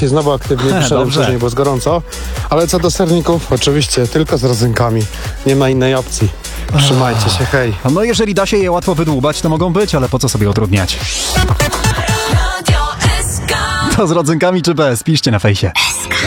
dzisiaj znowu aktywnie wyszedłem Dobrze. później, bo jest gorąco. Ale co do serników, oczywiście tylko z rodzynkami. Nie ma innej opcji. Trzymajcie się, hej. No jeżeli da się je łatwo wydłubać, to mogą być, ale po co sobie utrudniać? To z rodzynkami czy bez? Piszcie na fejsie.